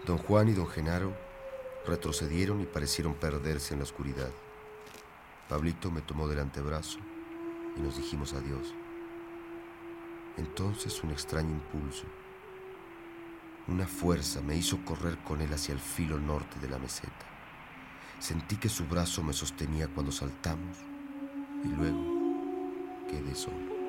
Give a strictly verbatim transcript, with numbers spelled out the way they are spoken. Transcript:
Don Juan y don Genaro retrocedieron y parecieron perderse en la oscuridad. Pablito me tomó del antebrazo y nos dijimos adiós. Entonces un extraño impulso, una fuerza me hizo correr con él hacia el filo norte de la meseta. Sentí que su brazo me sostenía cuando saltamos y luego quedé solo.